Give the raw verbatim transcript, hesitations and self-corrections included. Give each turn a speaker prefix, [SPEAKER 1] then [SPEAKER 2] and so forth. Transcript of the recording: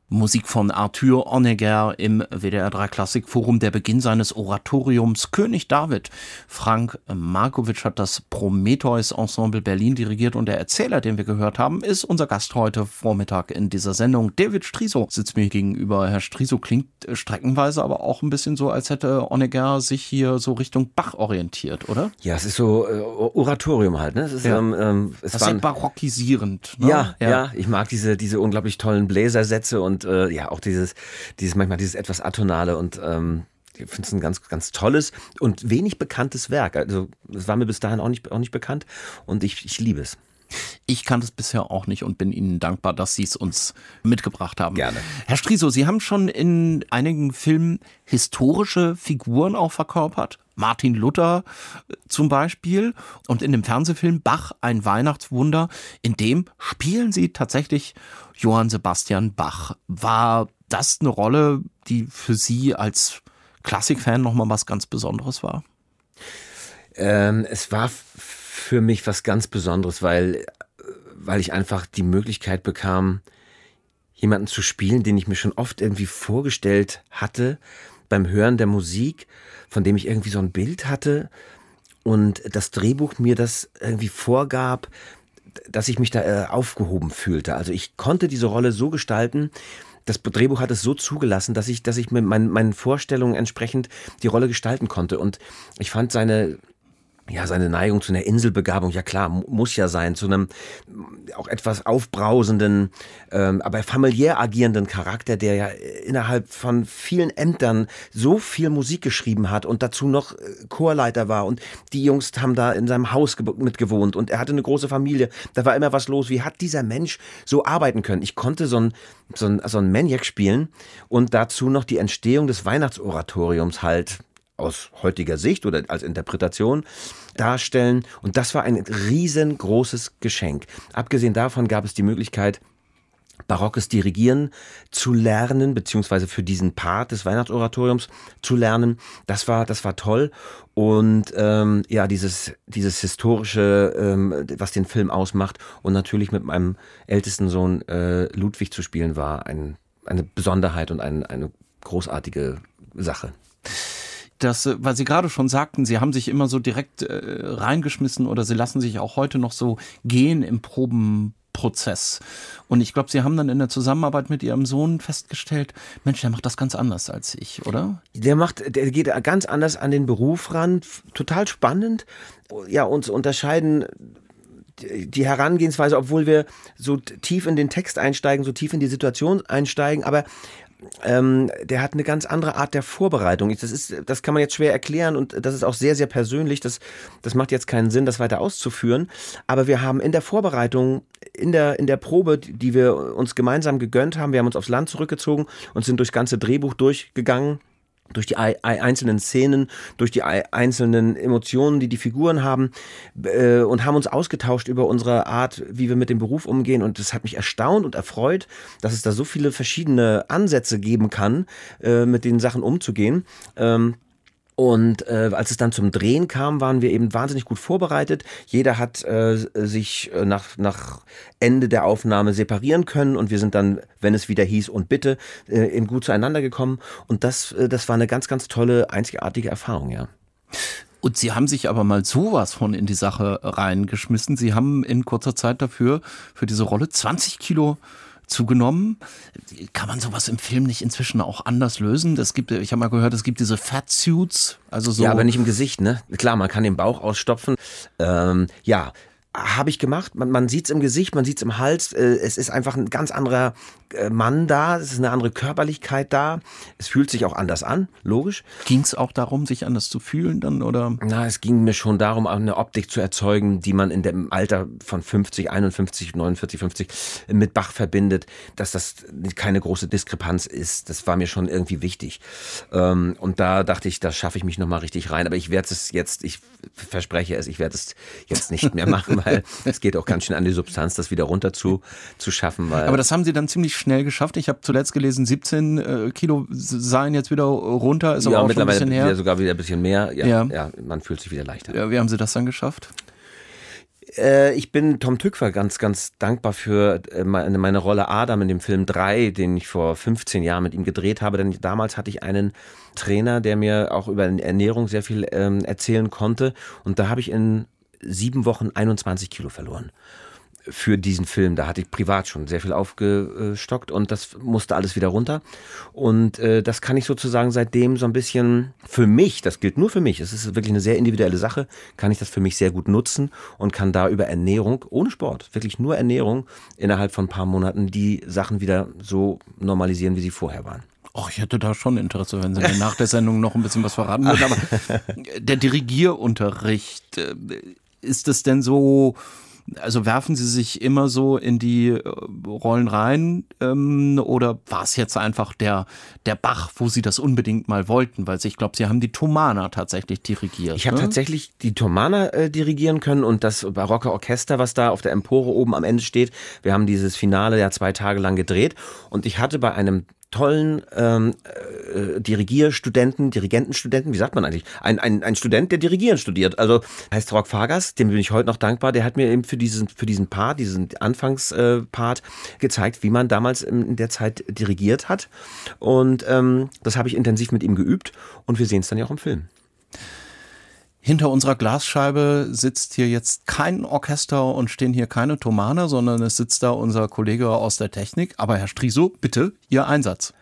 [SPEAKER 1] Musik von Arthur Honegger im W D R drei Klassikforum, der Beginn seines Oratoriums König David. Frank Markowitsch hat das Prometheus Ensemble Berlin dirigiert und der Erzähler, den wir gehört haben, ist unser Gast heute Vormittag in dieser Sendung. David Striso sitzt mir gegenüber. Herr Striso, klingt streckenweise aber auch ein bisschen so, als hätte Honegger sich hier so Richtung Bach orientiert, oder?
[SPEAKER 2] Ja, es ist so äh, Oratorium halt, ne? Es ist,
[SPEAKER 1] ja.
[SPEAKER 2] ähm, ähm, es
[SPEAKER 1] das ist ja barockisierend. Ne?
[SPEAKER 2] Ja, ja, ja, ich mag diese, diese unglaublich tollen Bläsersätze und äh, ja, auch dieses, dieses manchmal dieses etwas atonale und ähm, ich finde es ein ganz, ganz tolles und wenig bekanntes Werk. Also es war mir bis dahin auch nicht, auch nicht bekannt und ich, ich liebe es.
[SPEAKER 1] Ich kannte es bisher auch nicht und bin Ihnen dankbar, dass Sie es uns mitgebracht haben.
[SPEAKER 2] Gerne.
[SPEAKER 1] Herr Striso, Sie haben schon in einigen Filmen historische Figuren auch verkörpert. Martin Luther zum Beispiel. Und in dem Fernsehfilm Bach, ein Weihnachtswunder, in dem spielen Sie tatsächlich Johann Sebastian Bach. War das eine Rolle, die für Sie als Klassikfan nochmal was ganz Besonderes war?
[SPEAKER 2] Ähm, es war für mich was ganz Besonderes, weil, weil ich einfach die Möglichkeit bekam, jemanden zu spielen, den ich mir schon oft irgendwie vorgestellt hatte beim Hören der Musik, von dem ich irgendwie so ein Bild hatte und das Drehbuch mir das irgendwie vorgab, dass ich mich da äh, aufgehoben fühlte. Also ich konnte diese Rolle so gestalten, das Drehbuch hat es so zugelassen, dass ich, dass ich mit meinen, meinen Vorstellungen entsprechend die Rolle gestalten konnte. Und ich fand seine, ja, seine Neigung zu einer Inselbegabung, ja klar, muss ja sein, zu einem auch etwas aufbrausenden, ähm, aber familiär agierenden Charakter, der ja innerhalb von vielen Ämtern so viel Musik geschrieben hat und dazu noch Chorleiter war und die Jungs haben da in seinem Haus ge- mitgewohnt und er hatte eine große Familie, da war immer was los. Wie hat dieser Mensch so arbeiten können? Ich konnte so ein, so ein, so ein Maniac spielen und dazu noch die Entstehung des Weihnachtsoratoriums halt aus heutiger Sicht oder als Interpretation darstellen. Und das war ein riesengroßes Geschenk. Abgesehen davon gab es die Möglichkeit, barockes Dirigieren zu lernen, beziehungsweise für diesen Part des Weihnachtsoratoriums zu lernen. Das war, das war toll. Und ähm, ja, dieses, dieses historische, ähm, was den Film ausmacht und natürlich mit meinem ältesten Sohn äh, Ludwig zu spielen, war ein, eine Besonderheit und ein, eine großartige Sache.
[SPEAKER 1] Das, weil Sie gerade schon sagten, Sie haben sich immer so direkt äh, reingeschmissen oder Sie lassen sich auch heute noch so gehen im Probenprozess. Und ich glaube, Sie haben dann in der Zusammenarbeit mit Ihrem Sohn festgestellt, Mensch, der macht das ganz anders als ich, oder?
[SPEAKER 2] Der macht, der geht ganz anders an den Beruf ran, total spannend. Ja, uns unterscheiden die Herangehensweise, obwohl wir so tief in den Text einsteigen, so tief in die Situation einsteigen, aber Ähm, der hat eine ganz andere Art der Vorbereitung. Das ist, das kann man jetzt schwer erklären und das ist auch sehr, sehr persönlich. Das, das macht jetzt keinen Sinn, das weiter auszuführen. Aber wir haben in der Vorbereitung, in der, in der Probe, die wir uns gemeinsam gegönnt haben, wir haben uns aufs Land zurückgezogen und sind durchs ganze Drehbuch durchgegangen. Durch die einzelnen Szenen, durch die einzelnen Emotionen, die die Figuren haben äh, und haben uns ausgetauscht über unsere Art, wie wir mit dem Beruf umgehen und das hat mich erstaunt und erfreut, dass es da so viele verschiedene Ansätze geben kann, äh, mit den Sachen umzugehen. Ähm, Und äh, als es dann zum Drehen kam, waren wir eben wahnsinnig gut vorbereitet. Jeder hat äh, sich nach, nach Ende der Aufnahme separieren können und wir sind dann, wenn es wieder hieß und bitte, äh, eben gut zueinander gekommen. Und das, äh, das war eine ganz, ganz tolle, einzigartige Erfahrung, ja.
[SPEAKER 1] Und Sie haben sich aber mal sowas von in die Sache reingeschmissen. Sie haben in kurzer Zeit dafür, für diese Rolle zwanzig Kilo zugenommen. Kann man sowas im Film nicht inzwischen auch anders lösen? Das gibt, ich habe mal gehört, es gibt diese Fatsuits, also so.
[SPEAKER 2] Ja, aber nicht im Gesicht, ne? Klar, man kann den Bauch ausstopfen. Ähm, ja, habe ich gemacht. Man, man sieht es im Gesicht, man sieht es im Hals. Äh, es ist einfach ein ganz anderer äh, Mann da. Es ist eine andere Körperlichkeit da. Es fühlt sich auch anders an, logisch.
[SPEAKER 1] Ging es auch darum, sich anders zu fühlen dann, oder?
[SPEAKER 2] Na, es ging mir schon darum, eine Optik zu erzeugen, die man in dem Alter von fünfzig, einundfünfzig, neunundvierzig, fünfzig mit Bach verbindet, dass das keine große Diskrepanz ist. Das war mir schon irgendwie wichtig. Ähm, und da dachte ich, da schaffe ich mich nochmal richtig rein. Aber ich werde es jetzt, ich verspreche es, ich werde es jetzt nicht mehr machen, weil es geht auch ganz schön an die Substanz, das wieder runter zu, zu schaffen. Weil
[SPEAKER 1] Aber das haben Sie dann ziemlich schnell geschafft. Ich habe zuletzt gelesen, siebzehn äh, Kilo seien jetzt wieder runter, ist aber
[SPEAKER 2] ja,
[SPEAKER 1] auch schon ein bisschen her.
[SPEAKER 2] Ja, sogar wieder ein bisschen mehr. Ja,
[SPEAKER 1] ja.
[SPEAKER 2] ja, man fühlt sich wieder leichter.
[SPEAKER 1] Ja, wie haben Sie das dann geschafft?
[SPEAKER 2] Äh, ich bin Tom Tykwer ganz, ganz dankbar für äh, meine, meine Rolle Adam in dem Film drei, den ich vor fünfzehn Jahren mit ihm gedreht habe. Denn damals hatte ich einen Trainer, der mir auch über Ernährung sehr viel ähm, erzählen konnte. Und da habe ich in sieben Wochen einundzwanzig Kilo verloren. Für diesen Film, da hatte ich privat schon sehr viel aufgestockt und das musste alles wieder runter. Und äh, das kann ich sozusagen seitdem so ein bisschen für mich, das gilt nur für mich, es ist wirklich eine sehr individuelle Sache, kann ich das für mich sehr gut nutzen und kann da über Ernährung, ohne Sport, wirklich nur Ernährung, innerhalb von ein paar Monaten die Sachen wieder so normalisieren, wie sie vorher waren.
[SPEAKER 1] Ach, ich hätte da schon Interesse, wenn Sie mir nach der Sendung noch ein bisschen was verraten würden. Aber der Dirigierunterricht, ist es denn so... Also werfen Sie sich immer so in die äh, Rollen rein ähm, oder war es jetzt einfach der, der Bach, wo Sie das unbedingt mal wollten? Weil ich glaube, Sie haben die Thomaner tatsächlich dirigiert.
[SPEAKER 2] Ich habe
[SPEAKER 1] ne?
[SPEAKER 2] tatsächlich die Thomaner äh, dirigieren können und das barocke Orchester, was da auf der Empore oben am Ende steht. Wir haben dieses Finale ja zwei Tage lang gedreht und ich hatte bei einem tollen ähm, äh, Dirigierstudenten, Dirigentenstudenten, wie sagt man eigentlich? Ein, ein, ein Student, der Dirigieren studiert. Also heißt Rock Fargas, dem bin ich heute noch dankbar. Der hat mir eben für diesen, für diesen Part, diesen Anfangspart äh, gezeigt, wie man damals in der Zeit dirigiert hat. Und ähm, das habe ich intensiv mit ihm geübt und wir sehen es dann ja auch im Film.
[SPEAKER 1] Hinter unserer Glasscheibe sitzt hier jetzt kein Orchester und stehen hier keine Thomaner, sondern es sitzt da unser Kollege aus der Technik. Aber Herr Striso, bitte, Ihr Einsatz.